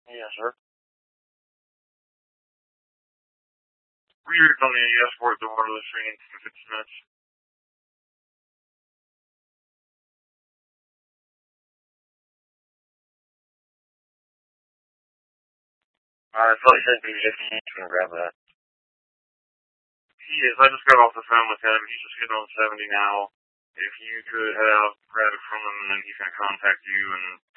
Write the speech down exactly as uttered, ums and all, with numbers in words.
Yes, sir. We're on the escort the wireless train in fifteen minutes. I thought you said if you can grab that. He is. I just got off the phone with him. He's just getting on seventy now. If you could have grab it from him, and then he's going to contact you and